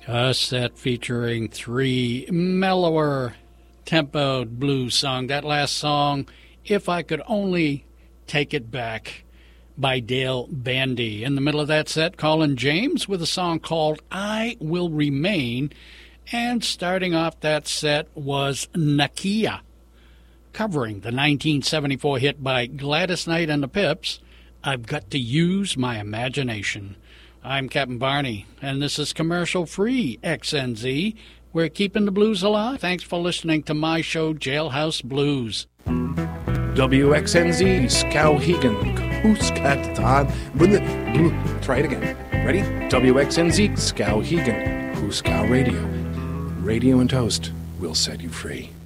A set featuring three mellower tempoed blues songs. That last song, If I Could Only Take It Back, by Dale Bandy. In the middle of that set, Colin James with a song called I Will Remain. And starting off that set was Nakia, covering the 1974 hit by Gladys Knight and the Pips, I've Got to Use My Imagination. I'm Captain Barney, and this is commercial-free XNZ. We're keeping the blues alive. Thanks for listening to my show, Jailhouse Blues. WXNZ, Skowhegan, Huskatan, try it again. Ready? WXNZ, Skowhegan, Huskow Radio. Radio and Toast will set you free.